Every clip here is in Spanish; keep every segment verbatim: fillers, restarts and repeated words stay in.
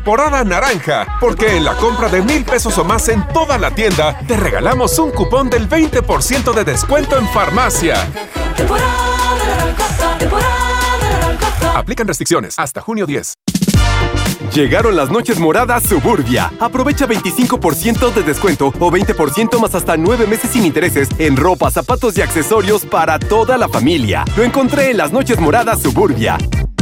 temporada naranja, porque en la compra de mil pesos o más en toda la tienda, te regalamos un cupón del veinte por ciento de descuento en farmacia. Temporada naranja, temporada naranja. Aplican restricciones hasta junio diez. Llegaron las noches moradas Suburbia. Aprovecha veinticinco por ciento de descuento o veinte por ciento más hasta nueve meses sin intereses en ropa, zapatos y accesorios para toda la familia. Lo encontré en las noches moradas Suburbia.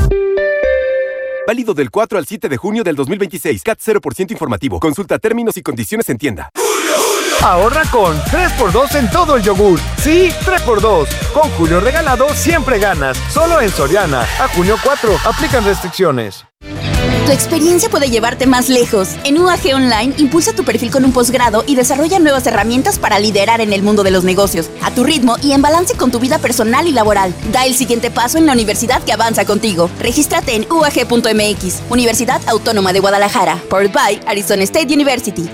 Válido del cuatro al siete de junio del dos mil veintiséis. C A T cero por ciento informativo. Consulta términos y condiciones en tienda. Ahorra con tres por dos en todo el yogur. Sí, tres por dos. Con Julio Regalado siempre ganas. Solo en Soriana. A junio cuatro. Aplican restricciones. Tu experiencia puede llevarte más lejos. En U A G Online, impulsa tu perfil con un posgrado y desarrolla nuevas herramientas para liderar en el mundo de los negocios, a tu ritmo y en balance con tu vida personal y laboral. Da el siguiente paso en la universidad que avanza contigo. Regístrate en u a g punto m x. Universidad Autónoma de Guadalajara. Powered by Arizona State University.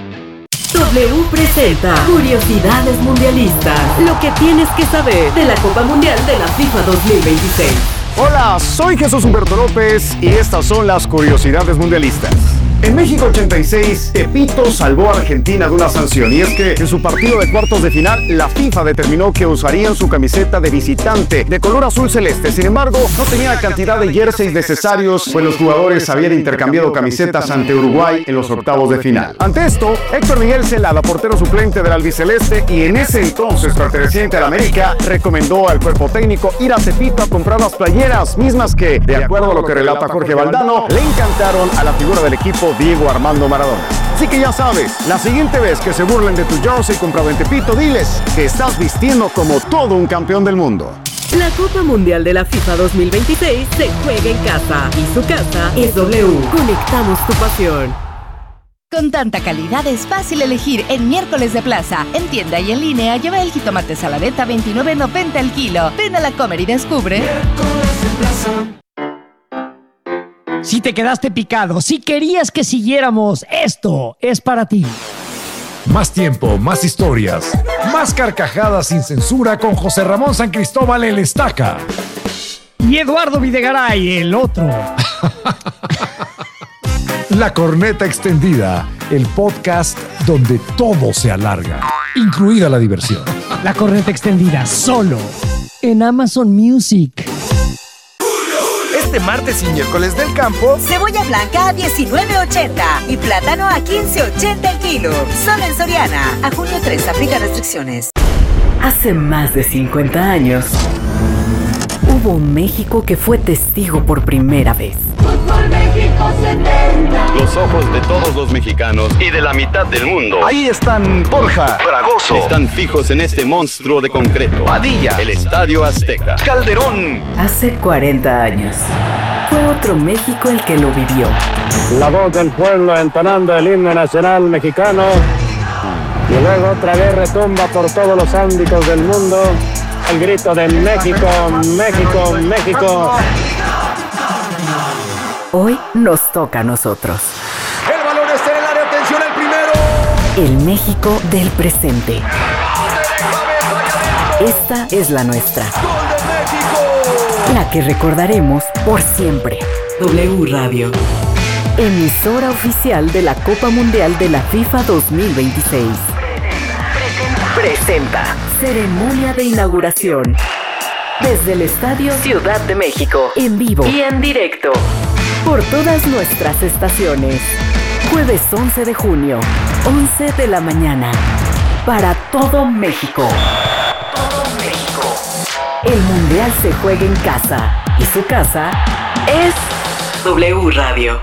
W presenta Curiosidades Mundialistas. Lo que tienes que saber de la Copa Mundial de la FIFA dos mil veintiséis. Hola, soy Jesús Humberto López y estas son las curiosidades mundialistas. En México ochenta y seis, Tepito salvó a Argentina de una sanción, y es que en su partido de cuartos de final, la FIFA determinó que usarían su camiseta de visitante de color azul celeste. Sin embargo, no tenía la cantidad de jerseys necesarios, pues los jugadores habían intercambiado camisetas ante Uruguay en los octavos de final. Ante esto, Héctor Miguel Celada, portero suplente del albiceleste y en ese entonces perteneciente al América, recomendó al cuerpo técnico ir a Tepito a comprar las playeras, mismas que, de acuerdo a lo que relata Jorge Valdano, le encantaron a la figura del equipo Diego Armando Maradona. Así que ya sabes, la siguiente vez que se burlen de tu jersey comprado en Tepito, diles que estás vistiendo como todo un campeón del mundo. La Copa Mundial de la FIFA dos mil veintiséis se juega en casa y su casa es W. Conectamos tu pasión. Con tanta calidad es fácil elegir en Miércoles de Plaza. En tienda y en línea lleva el jitomate saladeta a veintinueve noventa el kilo. Ven a la Comer y descubre. Miércoles de Plaza. Si te quedaste picado, si querías que siguiéramos, esto es para ti. Más tiempo, más historias, más carcajadas sin censura con José Ramón San Cristóbal el Estaca. Y Eduardo Videgaray, el otro. La Corneta Extendida, el podcast donde todo se alarga, incluida la diversión. La Corneta Extendida, solo en Amazon Music. Este martes y miércoles del campo, cebolla blanca a diecinueve ochenta y plátano a quince ochenta el kilo. Solo en Soriana. A junio tres, aplica restricciones. Hace más de cincuenta años, hubo un México que fue testigo por primera vez. Fútbol México setenta. Los ojos de todos los mexicanos y de la mitad del mundo. Ahí están Borja, Fragoso. Están fijos en este monstruo de concreto. Padilla, el Estadio Azteca. Calderón. Hace cuarenta años, fue otro México el que lo vivió. La voz del pueblo entonando el himno nacional mexicano. Y luego otra vez retumba por todos los ámbitos del mundo el grito de México, México, México. Hoy nos toca a nosotros. El balón está en el área, atención al primero. El México del presente. Esta es la nuestra. ¡Gol de México! La que recordaremos por siempre. W Radio. Emisora oficial de la Copa Mundial de la FIFA dos mil veintiséis. Presenta. Ceremonia de inauguración. Desde el Estadio Ciudad de México. En vivo y en directo. Por todas nuestras estaciones. Jueves once de junio, once de la mañana. Para todo México. Todo México. El Mundial se juega en casa. Y su casa es W Radio.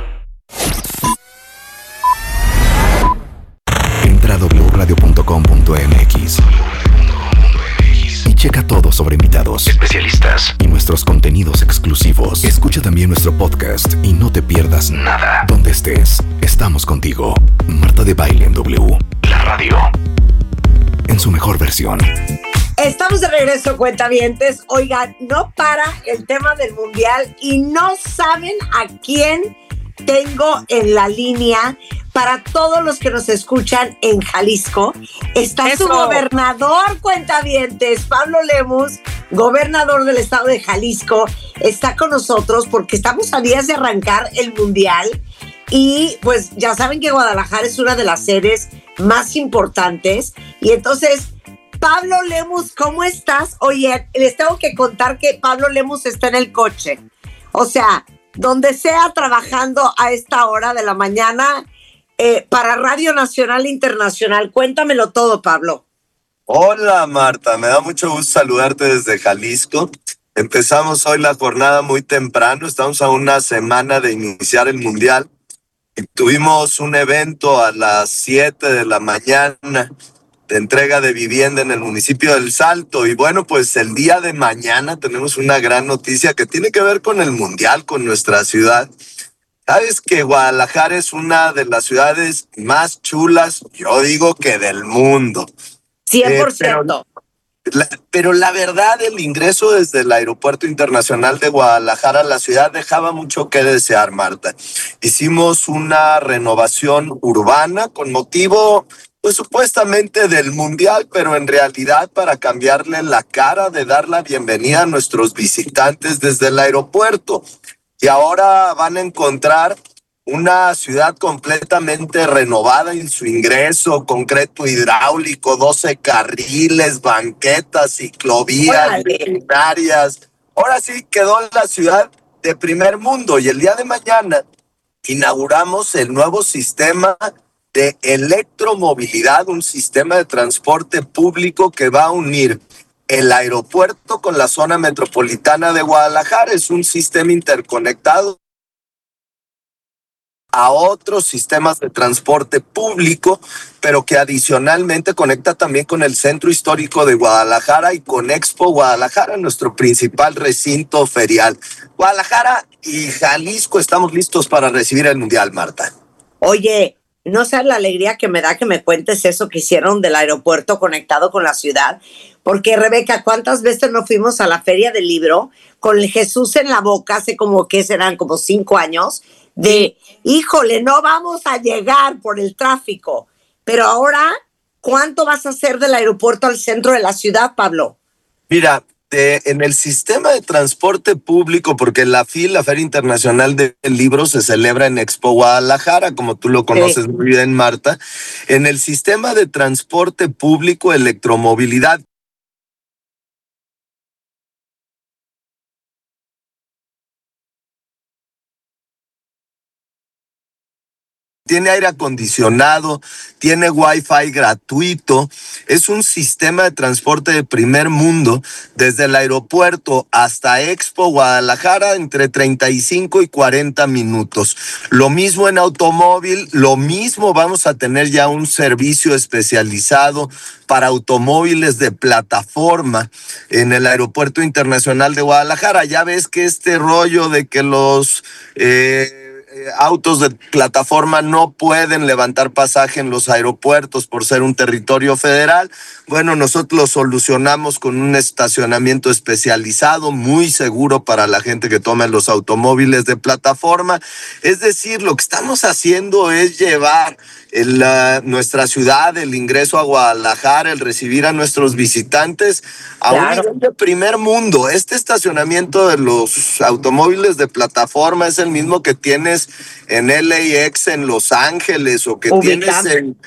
Entra a doble u radio punto com punto m x y checa todo sobre invitados, especialistas y nuestros contenidos exclusivos. Escucha también nuestro podcast y no te pierdas nada. Donde estés, estamos contigo. Marta de Baile en W, la radio, en su mejor versión. Estamos de regreso, cuentavientes. Oigan, no para el tema del mundial y no saben a quién tengo en la línea. Para todos los que nos escuchan en Jalisco, está Eso. su gobernador, cuentavientes, Pablo Lemus, gobernador del estado de Jalisco, está con nosotros porque estamos a días de arrancar el mundial Y pues ya saben que Guadalajara es una de las sedes más importantes. Y entonces, Pablo Lemus, ¿cómo estás? Oye, les tengo que contar que Pablo Lemus está en el coche. O sea, donde sea trabajando a esta hora de la mañana eh, para Radio Nacional Internacional. Cuéntamelo todo, Pablo. Hola, Marta. Me da mucho gusto saludarte desde Jalisco. Empezamos hoy la jornada muy temprano. Estamos a una semana de iniciar el Mundial. Y tuvimos un evento a las siete de la mañana de entrega de vivienda en el municipio del Salto. Y bueno, pues el día de mañana tenemos una gran noticia que tiene que ver con el Mundial, con nuestra ciudad. Sabes que Guadalajara es una de las ciudades más chulas, yo digo que del mundo. cien por ciento. Eh, pero, la, pero la verdad, el ingreso desde el Aeropuerto Internacional de Guadalajara a la ciudad dejaba mucho que desear, Marta. Hicimos una renovación urbana con motivo, pues supuestamente del Mundial, pero en realidad para cambiarle la cara, de dar la bienvenida a nuestros visitantes desde el aeropuerto. Y ahora van a encontrar una ciudad completamente renovada en su ingreso, concreto hidráulico, doce carriles, banquetas, ciclovías, veterinarias. Ahora sí quedó la ciudad de primer mundo y el día de mañana inauguramos el nuevo sistema de electromovilidad, un sistema de transporte público que va a unir el aeropuerto con la zona metropolitana de Guadalajara. Es un sistema interconectado a otros sistemas de transporte público, pero que adicionalmente conecta también con el Centro Histórico de Guadalajara y con Expo Guadalajara, nuestro principal recinto ferial. Guadalajara y Jalisco estamos listos para recibir el Mundial, Marta. Oye, no sabes la alegría que me da que me cuentes eso que hicieron del aeropuerto conectado con la ciudad, porque Rebeca, ¿cuántas veces nos fuimos a la Feria del Libro con el Jesús en la boca hace como que serán como cinco años? De, híjole, no vamos a llegar por el tráfico. Pero ahora, ¿cuánto vas a hacer del aeropuerto al centro de la ciudad, Pablo? Mira, de, en el sistema de transporte público, porque la F I L, la Feria Internacional del Libro, se celebra en Expo Guadalajara, como tú lo conoces sí. muy bien, Marta. En el sistema de transporte público, electromovilidad, tiene aire acondicionado, tiene wifi gratuito, es un sistema de transporte de primer mundo desde el aeropuerto hasta Expo Guadalajara entre treinta y cinco y cuarenta minutos. Lo mismo en automóvil, lo mismo vamos a tener ya un servicio especializado para automóviles de plataforma en el Aeropuerto Internacional de Guadalajara. Ya ves que este rollo de que los eh, autos de plataforma no pueden levantar pasaje en los aeropuertos por ser un territorio federal. Bueno, nosotros lo solucionamos con un estacionamiento especializado, muy seguro para la gente que toma los automóviles de plataforma. Es decir, lo que estamos haciendo es llevar el, uh, nuestra ciudad, el ingreso a Guadalajara, el recibir a nuestros visitantes a claro. un nivel de primer mundo. Este estacionamiento de los automóviles de plataforma es el mismo que tienes en L A X en Los Ángeles o que Ubicando. tienes en...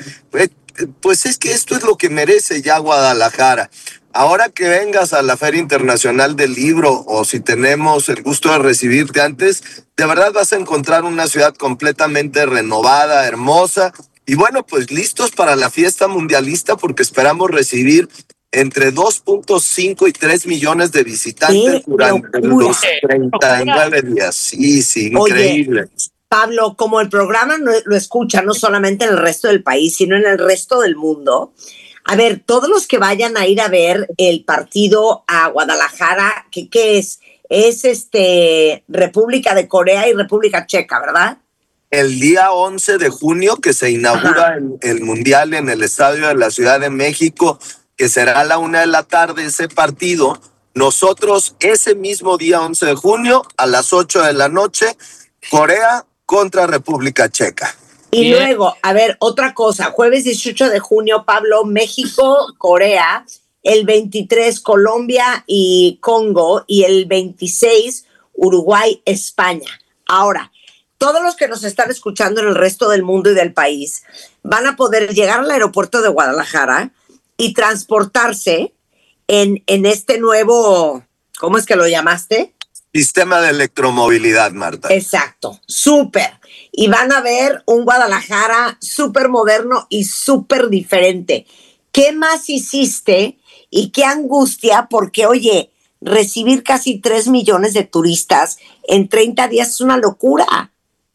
Pues es que esto es lo que merece ya Guadalajara. Ahora que vengas a la Feria Internacional del Libro o si tenemos el gusto de recibirte antes, de verdad vas a encontrar una ciudad completamente renovada, hermosa y bueno, pues listos para la fiesta mundialista porque esperamos recibir entre dos punto cinco y tres millones de visitantes sí, durante los treinta y nueve días. Sí, sí, increíble. Oye, Pablo, como el programa no, lo escucha no solamente en el resto del país, sino en el resto del mundo, a ver, todos los que vayan a ir a ver el partido a Guadalajara, ¿qué, qué es? Es este República de Corea y República Checa, ¿verdad? El día once de junio que se inaugura el, el Mundial en el Estadio de la Ciudad de México, que será a la una de la tarde ese partido. Nosotros ese mismo día once de junio a las ocho de la noche, Corea contra República Checa. Y Bien. luego, a ver, otra cosa, jueves dieciocho de junio, Pablo, México, Corea, el veintitrés Colombia y Congo y el veintiséis Uruguay, España. Ahora, todos los que nos están escuchando en el resto del mundo y del país van a poder llegar al aeropuerto de Guadalajara y transportarse en, en este nuevo, ¿cómo es que lo llamaste? Sistema de electromovilidad, Marta. Exacto, súper. Y van a ver un Guadalajara súper moderno y súper diferente. ¿Qué más hiciste y qué angustia? Porque, oye, recibir casi tres millones de turistas en treinta días es una locura.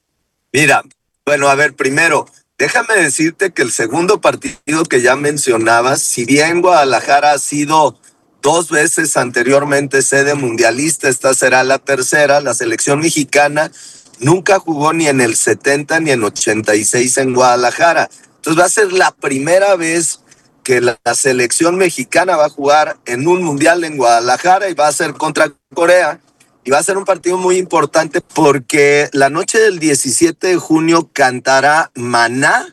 Mira, bueno, a ver, primero, déjame decirte que el segundo partido que ya mencionabas, si bien Guadalajara ha sido dos veces anteriormente sede mundialista, esta será la tercera, la selección mexicana nunca jugó ni en el setenta ni en ochenta y seis en Guadalajara. Entonces va a ser la primera vez que la, la selección mexicana va a jugar en un mundial en Guadalajara y va a ser contra Corea. Y va a ser un partido muy importante porque la noche del diecisiete de junio cantará Maná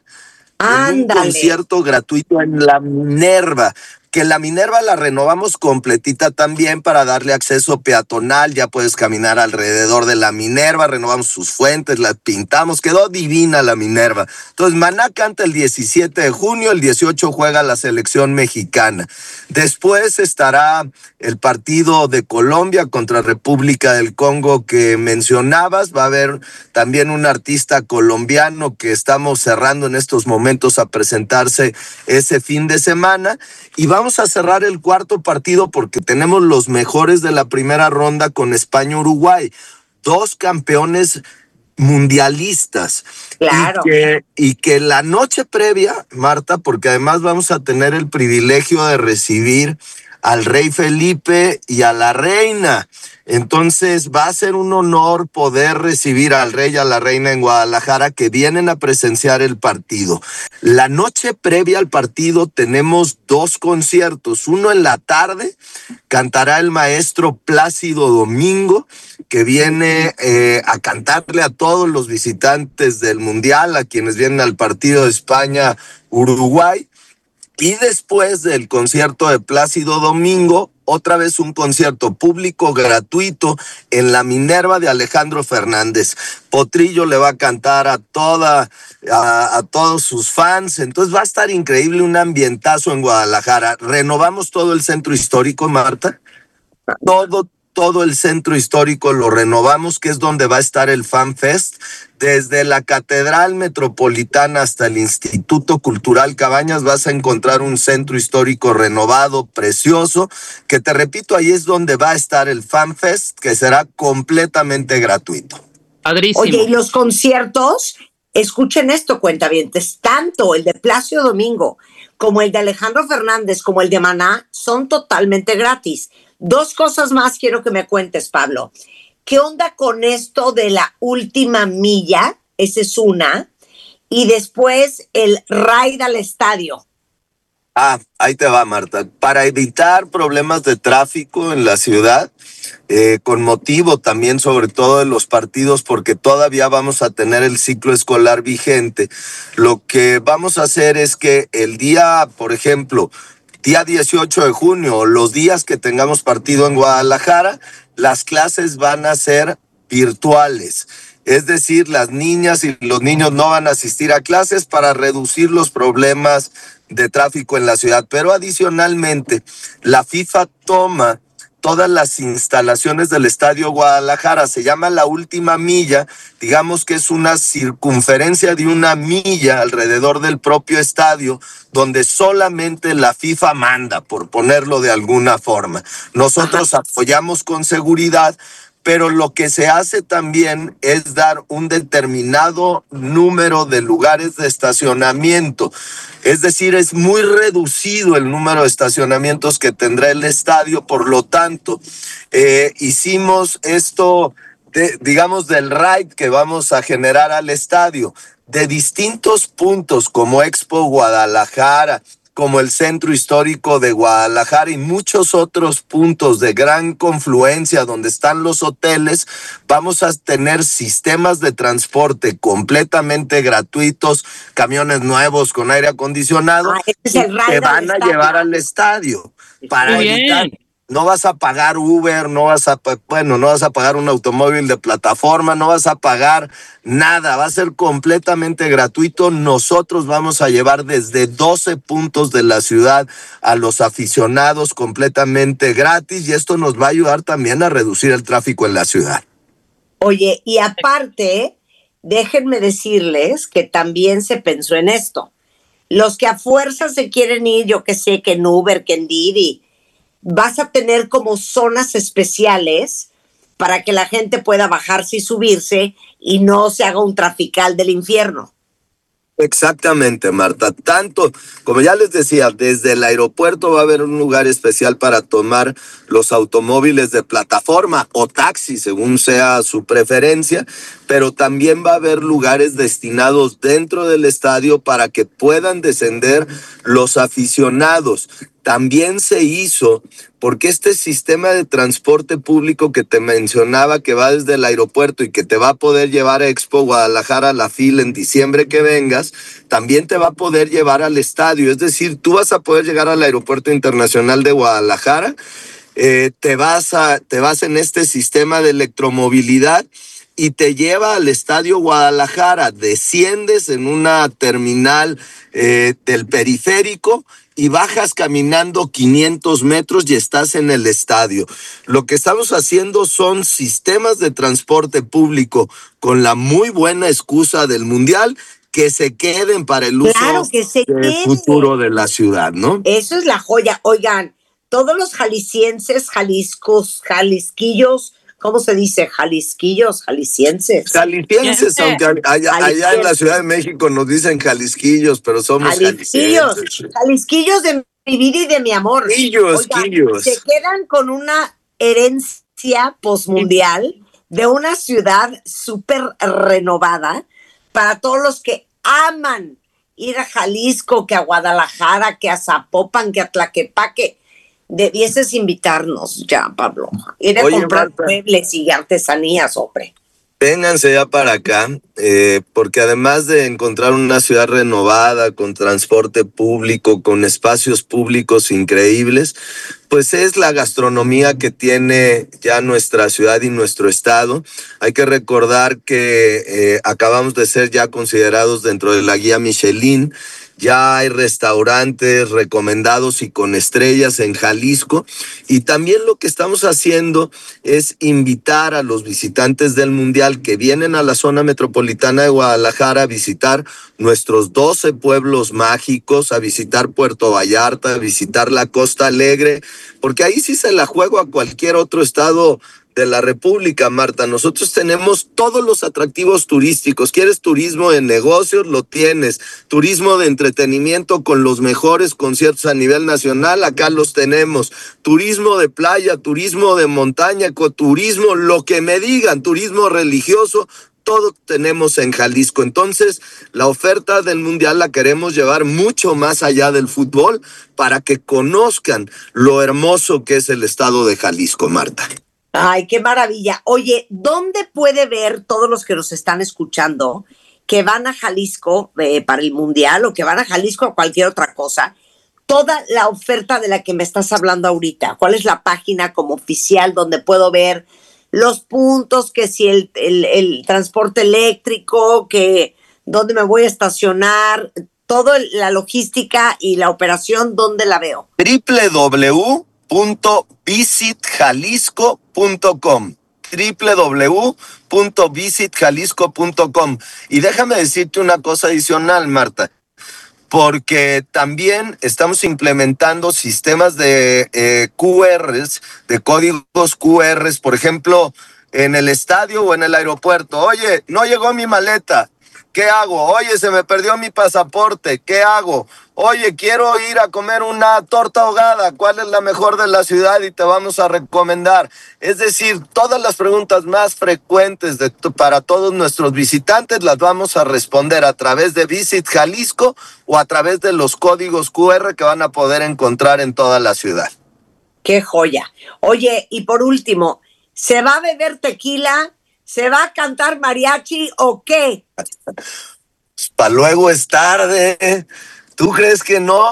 en un concierto gratuito en la Minerva. Que la Minerva la renovamos completita también para darle acceso peatonal, ya puedes caminar alrededor de la Minerva, renovamos sus fuentes, las pintamos, quedó divina la Minerva. Entonces Maná canta el diecisiete de junio, el dieciocho juega la selección mexicana. Después estará el partido de Colombia contra República del Congo que mencionabas, va a haber también un artista colombiano que estamos cerrando en estos momentos a presentarse ese fin de semana y vamos Vamos a cerrar el cuarto partido porque tenemos los mejores de la primera ronda con España-Uruguay, dos campeones mundialistas. Claro. Y que, y que la noche previa, Marta, porque además vamos a tener el privilegio de recibir al rey Felipe y a la reina. Entonces va a ser un honor poder recibir al rey y a la reina en Guadalajara que vienen a presenciar el partido. La noche previa al partido tenemos dos conciertos. Uno en la tarde, cantará el maestro Plácido Domingo, que viene eh, a cantarle a todos los visitantes del Mundial, a quienes vienen al partido de España-Uruguay. Y después del concierto de Plácido Domingo, otra vez un concierto público gratuito en la Minerva de Alejandro Fernández. Potrillo le va a cantar a toda a, a todos sus fans, entonces va a estar increíble, un ambientazo en Guadalajara. Renovamos todo el centro histórico, Marta. Todo todo el centro histórico lo renovamos, que es donde va a estar el Fan Fest. Desde la Catedral Metropolitana hasta el Instituto Cultural Cabañas vas a encontrar un centro histórico renovado, precioso, que te repito, ahí es donde va a estar el Fan Fest, que será completamente gratuito. Padrísimo. Oye, y los conciertos, escuchen esto, cuentavientes, tanto el de Plácido Domingo como el de Alejandro Fernández como el de Maná son totalmente gratis. Dos cosas más quiero que me cuentes, Pablo. ¿Qué onda con esto de la última milla? Esa es una. Y después el ride al estadio. Ah, ahí te va, Marta. Para evitar problemas de tráfico en la ciudad, eh, con motivo también sobre todo de los partidos, porque todavía vamos a tener el ciclo escolar vigente, lo que vamos a hacer es que el día, por ejemplo, día dieciocho de junio, los días que tengamos partido en Guadalajara, las clases van a ser virtuales. Es decir, las niñas y los niños no van a asistir a clases para reducir los problemas de tráfico en la ciudad. Pero adicionalmente, la FIFA toma todas las instalaciones del Estadio Guadalajara, se llama la última milla, digamos que es una circunferencia de una milla alrededor del propio estadio, donde solamente la FIFA manda, por ponerlo de alguna forma. Nosotros apoyamos con seguridad, pero lo que se hace también es dar un determinado número de lugares de estacionamiento. Es decir, es muy reducido el número de estacionamientos que tendrá el estadio, por lo tanto, eh, hicimos esto, de, digamos, del ride que vamos a generar al estadio, de distintos puntos como Expo Guadalajara, como el Centro Histórico de Guadalajara y muchos otros puntos de gran confluencia donde están los hoteles. Vamos a tener sistemas de transporte completamente gratuitos, camiones nuevos con aire acondicionado, ah, este es el que van a llevar al estadio para Muy evitar bien. no vas a pagar Uber, no vas a, bueno, no vas a pagar un automóvil de plataforma, no vas a pagar nada, va a ser completamente gratuito. Nosotros vamos a llevar desde doce puntos de la ciudad a los aficionados completamente gratis y esto nos va a ayudar también a reducir el tráfico en la ciudad. Oye, y aparte, déjenme decirles que también se pensó en esto. Los que a fuerza se quieren ir, yo que sé, que en Uber, que en Didi, vas a tener como zonas especiales para que la gente pueda bajarse y subirse y no se haga un trafical del infierno. Exactamente, Marta. Tanto, como ya les decía, desde el aeropuerto va a haber un lugar especial para tomar los automóviles de plataforma o taxi, según sea su preferencia, pero también va a haber lugares destinados dentro del estadio para que puedan descender los aficionados. También se hizo porque este sistema de transporte público que te mencionaba, que va desde el aeropuerto y que te va a poder llevar a Expo Guadalajara a la fila en diciembre que vengas, también te va a poder llevar al estadio. Es decir, tú vas a poder llegar al Aeropuerto Internacional de Guadalajara, eh, te vas a, te vas en este sistema de electromovilidad y te lleva al Estadio Guadalajara, desciendes en una terminal eh, del periférico y bajas caminando quinientos metros y estás en el estadio. Lo que estamos haciendo son sistemas de transporte público con la muy buena excusa del Mundial que se queden para el uso claro, que se del quede. futuro de la ciudad, ¿no? Eso es la joya. Oigan, todos los jaliscienses, jaliscos, jalisquillos, ¿cómo se dice? Jalisquillos, jaliscienses. Jaliscienses, aunque allá, allá en la Ciudad de México nos dicen jalisquillos, pero somos jalisquillos. Jaliscienses. Jalisquillos de mi vida y de mi amor. Quillos, Oigan, quillos. se quedan con una herencia posmundial de una ciudad súper renovada para todos los que aman ir a Jalisco, que a Guadalajara, que a Zapopan, que a Tlaquepaque. Debieses invitarnos ya, Pablo. Ir a Oye, comprar Marta, muebles y artesanías, hombre. vénganse ya para acá, eh, porque además de encontrar una ciudad renovada, con transporte público, con espacios públicos increíbles, pues es la gastronomía que tiene ya nuestra ciudad y nuestro estado. Hay que recordar que eh, acabamos de ser ya considerados dentro de la guía Michelin. Ya hay restaurantes recomendados y con estrellas en Jalisco. Y también lo que estamos haciendo es invitar a los visitantes del Mundial que vienen a la zona metropolitana de Guadalajara a visitar nuestros doce pueblos mágicos, a visitar Puerto Vallarta, a visitar la Costa Alegre, porque ahí sí se la juego a cualquier otro estado de la República, Marta. Nosotros tenemos todos los atractivos turísticos. ¿Quieres turismo de negocios? Lo tienes. Turismo de entretenimiento con los mejores conciertos a nivel nacional, acá los tenemos. Turismo de playa, turismo de montaña, ecoturismo, lo que me digan, turismo religioso, todo tenemos en Jalisco. Entonces, la oferta del Mundial la queremos llevar mucho más allá del fútbol para que conozcan lo hermoso que es el estado de Jalisco, Marta. Ay, qué maravilla. Oye, ¿dónde puede ver todos los que nos están escuchando que van a Jalisco eh, para el Mundial o que van a Jalisco o cualquier otra cosa, toda la oferta de la que me estás hablando ahorita? ¿Cuál es la página como oficial donde puedo ver los puntos, que si el, el, el transporte eléctrico, que dónde me voy a estacionar, toda la logística y la operación, dónde la veo? doble u doble u doble u punto visit jalisco punto com doble u doble u doble u punto visit jalisco punto com. Y déjame decirte una cosa adicional, Marta, porque también estamos implementando sistemas de eh, Q Rs, de códigos Q Rs, por ejemplo, en el estadio o en el aeropuerto. Oye, no llegó mi maleta, ¿qué hago? Oye, se me perdió mi pasaporte, ¿qué hago? Oye, quiero ir a comer una torta ahogada, ¿cuál es la mejor de la ciudad? Y te vamos a recomendar. Es decir, todas las preguntas más frecuentes de, para todos nuestros visitantes las vamos a responder a través de Visit Jalisco o a través de los códigos Q R que van a poder encontrar en toda la ciudad. ¡Qué joya! Oye, y por último, ¿se va a beber tequila? ¿Se va a cantar mariachi o qué? Para luego es tarde. ¿Tú crees que no?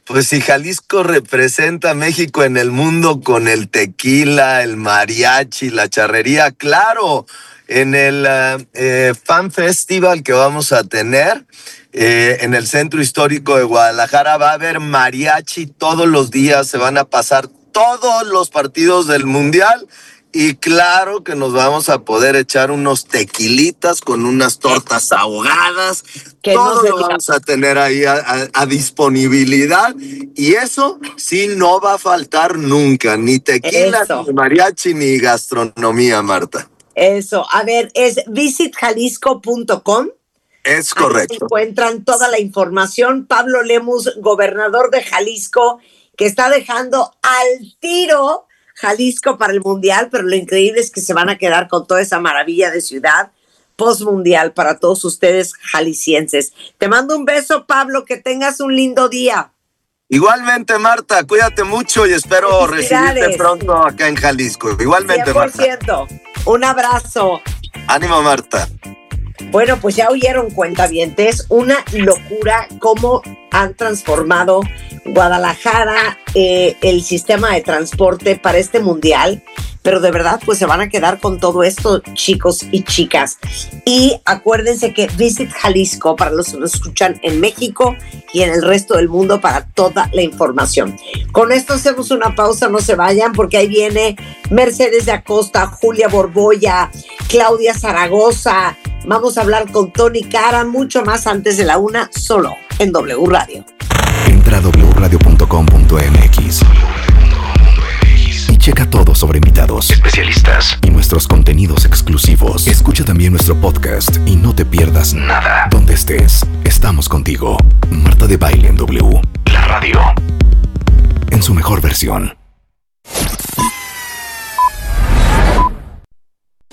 Pues si Jalisco representa a México en el mundo con el tequila, el mariachi, la charrería, claro, en el uh, eh, Fan Festival que vamos a tener eh, en el Centro Histórico de Guadalajara va a haber mariachi todos los días, se van a pasar todos los partidos del Mundial. Y claro que nos vamos a poder echar unos tequilitas con unas tortas ahogadas. Todo lo vamos a tener ahí a, a, a disponibilidad. Y eso sí no va a faltar nunca. Ni tequila, eso. Ni mariachi, ni gastronomía, Marta. Eso. A ver, es visit jalisco punto com. Es correcto. Ahí encuentran toda la información. Pablo Lemus, gobernador de Jalisco, que está dejando al tiro Jalisco para el Mundial, pero lo increíble es que se van a quedar con toda esa maravilla de ciudad post-mundial para todos ustedes jaliscienses. Te mando un beso, Pablo, que tengas un lindo día. Igualmente, Marta, cuídate mucho y espero recibirte pronto acá en Jalisco. Igualmente, cien por ciento. Marta. Un abrazo. Ánimo, Marta. Bueno, pues ya oyeron, cuentavientes, una locura cómo han transformado Guadalajara, eh, el sistema de transporte para este mundial, pero de verdad pues se van a quedar con todo esto, chicos y chicas. Y acuérdense que Visit Jalisco, para los que nos escuchan en México y en el resto del mundo, para toda la información. Con esto hacemos una pausa, no se vayan, porque ahí viene Mercedes de Acosta, Julia Borbolla, Claudia Zaragoza. Vamos a hablar con Tony Cara, mucho más antes de la una, solo en W Radio. Entra a doble u radio punto com punto m x y checa todo sobre invitados, especialistas y nuestros contenidos exclusivos. Escucha también nuestro podcast y no te pierdas nada. Donde estés, estamos contigo. Marta de Baile en W. La radio en su mejor versión.